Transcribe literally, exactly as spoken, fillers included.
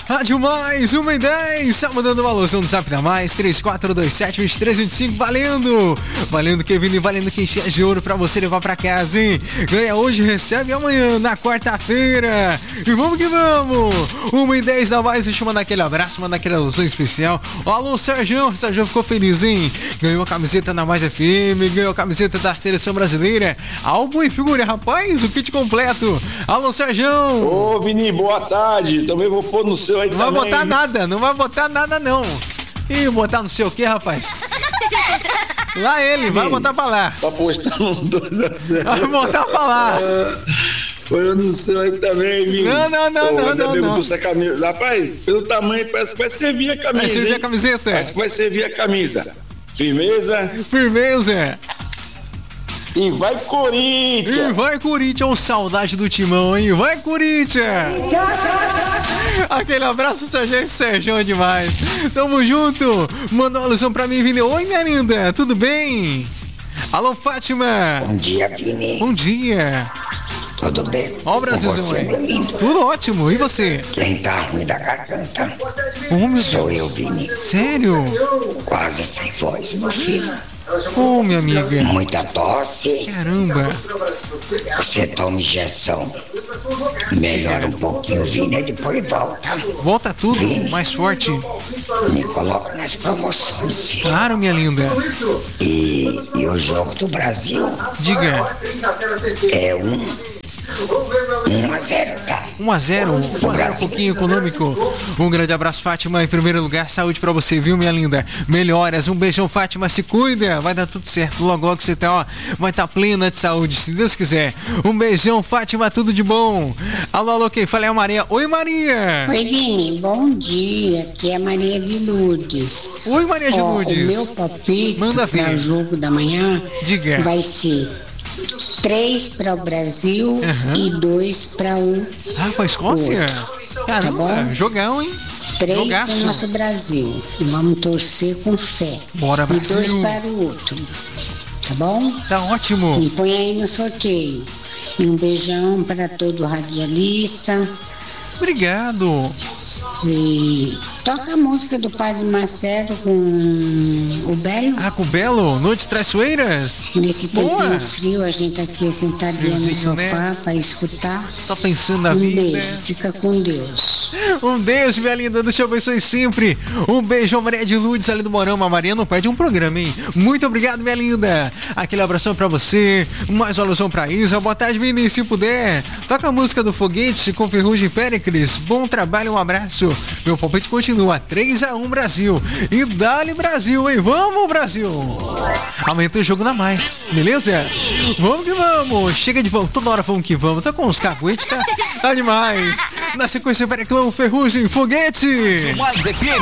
Rádio Mais, uma e dez, tá mandando uma alusão no Zap da Mais, três quatro dois sete, dois três dois cinco, valendo! Valendo, Kevin, e valendo quem enche de ouro pra você levar pra casa, hein? Ganha hoje, recebe amanhã, na quarta-feira. E vamos que vamos! uma e dez da Mais, deixa eu mandar aquele abraço, mandar aquela alusão especial. Alô, Sérgio, o Sérgio ficou feliz, hein? Ganhou a camiseta na Mais F M, ganhou a camiseta da Seleção Brasileira, álbum e figura, rapaz, o kit completo. Alô, Sérgio! Ô, Vini, boa tarde, também vou pôr no seu aí não também. Não vai botar nada, não vai botar nada não. Ih, botar não sei o que, rapaz. Lá ele, vai botar pra lá. Tá postando dois a zero. Vai botar pra lá. Foi eu no seu aí também, Vini. Não, não, não, Pô, não, não, não. Essa camisa. Rapaz, pelo tamanho, parece que vai servir a camisa. Vai servir hein? a camiseta. Acho que vai servir a camisa. Firmeza. Firmeza. E vai Corinthians! E vai Corinthians, saudade do timão, hein? Vai Corinthians! Aquele abraço, Sérgio e Sérgio demais. Tamo junto. Manda uma alusão pra mim, Vini. Oi, minha linda, tudo bem? Alô, Fátima. Bom dia, Vini. Bom dia. Tudo bem? Ó o Brasilzão aí. Tudo ótimo. E você? Quem tá ruim da garganta? Oh, meu Sou Deus. eu, Vini. Sério? Quase sem voz, meu filho. Ô, oh, minha amiga. Muita tosse. Caramba. Você toma injeção. Melhora um pouquinho, Vini, e depois volta. Volta tudo, Vini. mais forte. Me coloca nas promoções, filho. Claro, minha linda. E, e o jogo do Brasil Diga. é um... um a zero, tá? um a zero, um a zero um pouquinho econômico. Um grande abraço, Fátima. Em primeiro lugar, saúde pra você, viu, minha linda? Melhoras, um beijão, Fátima. Se cuida, vai dar tudo certo. Logo, logo você tá, ó, vai estar tá plena de saúde, se Deus quiser. Um beijão, Fátima, tudo de bom. Alô, alô, quem fala é a Maria. Oi, Maria. Oi, Vini, bom dia. Aqui é a Maria de Lourdes. Oi, Maria de Ó, Lourdes. o meu palpite Manda para ver. o jogo da manhã Diga. vai ser três para o Brasil Uhum. e dois para o Ah, com a Escócia? Caramba, Tá bom? jogão, hein? três para Jogaço. o nosso Brasil. Vamos torcer com fé. Bora, E dois Brasil. para o outro. Tá bom? Tá ótimo. E põe aí no sorteio. E um beijão para todo radialista. Obrigado. E toca a música do Padre Marcelo com o Belo. Ah, com o Belo, Noites Traiçoeiras. Nesse Boa. tempinho frio, a gente aqui sentadinha no Friozinho, sofá né? para escutar. Tá pensando na Um vida. beijo, fica com Deus. Um beijo, minha linda, Deus te abençoe sempre. Um beijo, Maria de Lourdes, ali do Morão. A Maria não perde um programa, hein? Muito obrigado, minha linda. Aquele abração pra você. Mais uma alusão pra Isa. Boa tarde, Vini, se puder. Toca a música do Foguete com Ferrugem Péricles. Bom trabalho, um abraço. Meu palpite continua três a um Brasil. E dá-lhe Brasil, hein? Vamos, Brasil. Amanhã tem jogo na Mais, beleza? Vamos que vamos. Chega de vamos, toda hora vamos que vamos. Tá com os caguetes, tá? Tá demais. Na sequência, Periclão, Ferrugem, Foguete. Mais F M.